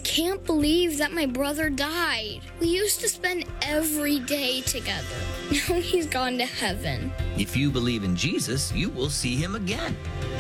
can't believe that my brother died. We used to spend every day together. Now he's gone to heaven. If you believe in Jesus, you will see him again.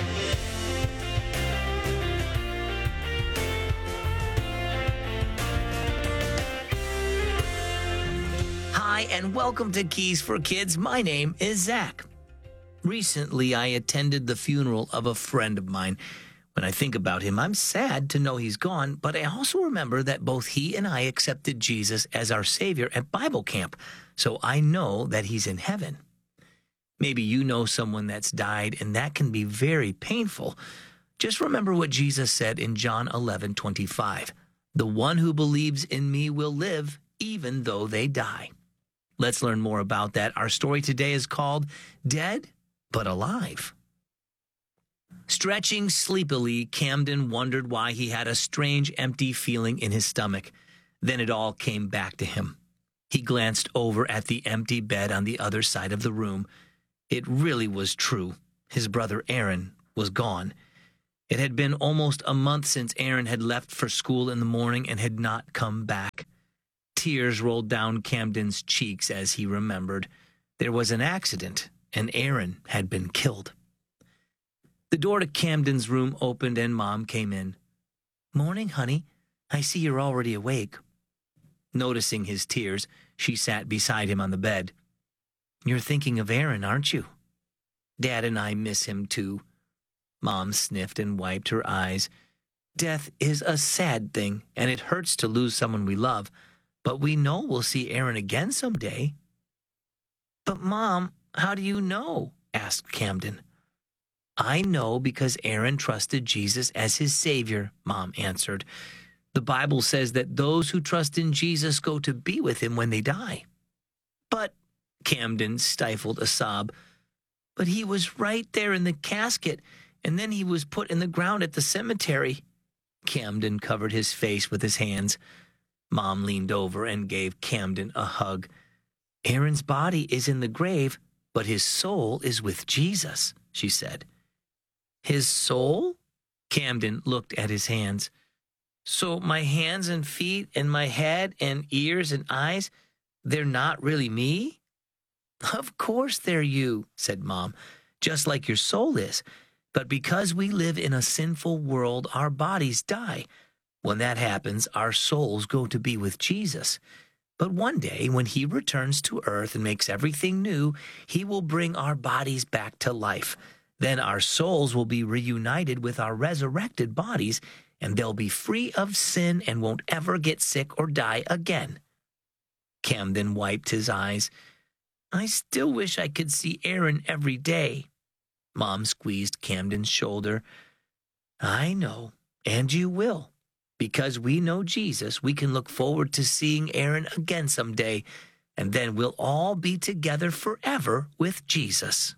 Hi, and welcome to Keys for Kids. My name is Zach. Recently, I attended the funeral of a friend of mine. When I think about him, I'm sad to know he's gone, but I also remember that both he and I accepted Jesus as our Savior at Bible camp, so I know that he's in heaven. Maybe you know someone that's died, and that can be very painful. Just remember what Jesus said in John 11:25. The one who believes in me will live, even though they die. Let's learn more about that. Our story today is called Dead but Alive. Stretching sleepily, Camden wondered why he had a strange, empty feeling in his stomach. Then it all came back to him. He glanced over at the empty bed on the other side of the room. It really was true. His brother Aaron was gone. It had been almost a month since Aaron had left for school in the morning and had not come back. Tears rolled down Camden's cheeks as he remembered. There was an accident, and Aaron had been killed. The door to Camden's room opened and Mom came in. "Morning, honey. I see you're already awake." Noticing his tears, she sat beside him on the bed. "You're thinking of Aaron, aren't you?" "Dad and I miss him too." Mom sniffed and wiped her eyes. "Death is a sad thing, and it hurts to lose someone we love, but we know we'll see Aaron again someday." "But Mom, how do you know?" asked Camden. "I know because Aaron trusted Jesus as his Savior," Mom answered. "The Bible says that those who trust in Jesus go to be with him when they die." "But," Camden stifled a sob, "but he was right there in the casket, and then he was put in the ground at the cemetery." Camden covered his face with his hands. Mom leaned over and gave Camden a hug. "Aaron's body is in the grave, but his soul is with Jesus," she said. "His soul?" Camden looked at his hands. "So my hands and feet and my head and ears and eyes, they're not really me?" "Of course they're you," said Mom, "just like your soul is. But because we live in a sinful world, our bodies die. When that happens, our souls go to be with Jesus. But one day, when he returns to earth and makes everything new, he will bring our bodies back to life. Then our souls will be reunited with our resurrected bodies, and they'll be free of sin and won't ever get sick or die again." Camden wiped his eyes. "I still wish I could see Aaron every day." Mom squeezed Camden's shoulder. "I know, and you will. Because we know Jesus, we can look forward to seeing Aaron again someday, and then we'll all be together forever with Jesus."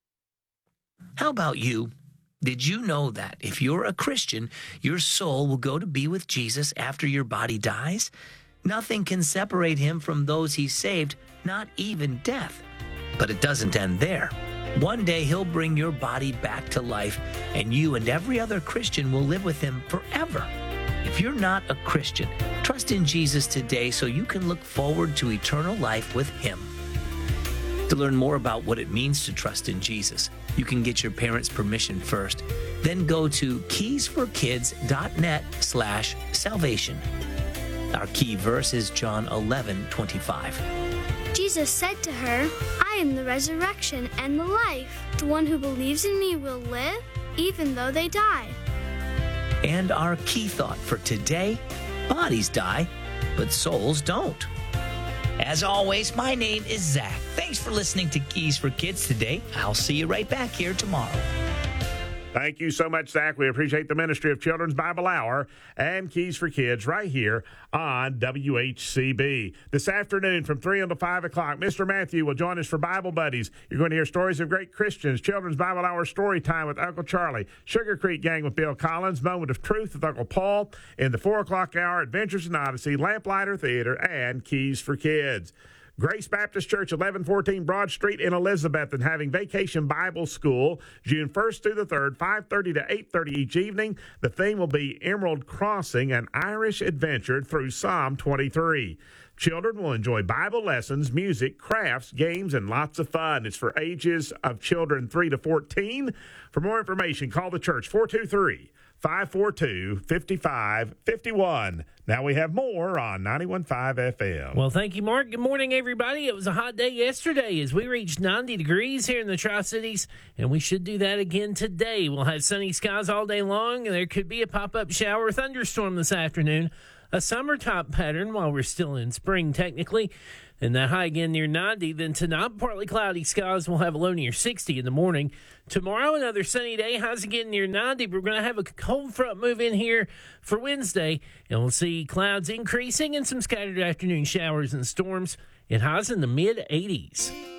How about you? Did you know that if you're a Christian, your soul will go to be with Jesus after your body dies? Nothing can separate him from those he saved, not even death. But it doesn't end there. One day he'll bring your body back to life, and you and every other Christian will live with him forever. If you're not a Christian, trust in Jesus today so you can look forward to eternal life with him. To learn more about what it means to trust in Jesus, you can get your parents' permission first. Then go to keysforkids.net/salvation. Our key verse is John 11:25. Jesus said to her, "I am the resurrection and the life. The one who believes in me will live, even though they die." And our key thought for today, bodies die, but souls don't. As always, my name is Zach. Thanks for listening to Keys for Kids today. I'll see you right back here tomorrow. Thank you so much, Zach. We appreciate the Ministry of Children's Bible Hour and Keys for Kids right here on WHCB. This afternoon from 3 until 5 o'clock, Mr. Matthew will join us for Bible Buddies. You're going to hear stories of great Christians, Children's Bible Hour Story Time with Uncle Charlie, Sugar Creek Gang with Bill Collins, Moment of Truth with Uncle Paul, in the 4 o'clock hour, Adventures in Odyssey, Lamplighter Theater, and Keys for Kids. Grace Baptist Church, 1114 Broad Street in Elizabeth, and having Vacation Bible School June 1st through the 3rd, 5:30 to 8:30 each evening. The theme will be Emerald Crossing, an Irish adventure through Psalm 23. Children will enjoy Bible lessons, music, crafts, games, and lots of fun. It's for ages of children 3 to 14. For more information, call the church, 423-542-5551. Now we have more on 91.5 FM. Well, thank you, Mark. Good morning, everybody. It was a hot day yesterday as we reached 90 degrees here in the Tri-Cities, and we should do that again today. We'll have sunny skies all day long, and there could be a pop-up shower or thunderstorm this afternoon. A summer top pattern while we're still in spring, technically, and that high again near 90. Then tonight, partly cloudy skies. We'll have a low near 60 in the morning. Tomorrow, another sunny day. Highs again near 90. We're going to have a cold front move in here for Wednesday, and we'll see clouds increasing and some scattered afternoon showers and storms. It highs in the mid-80s.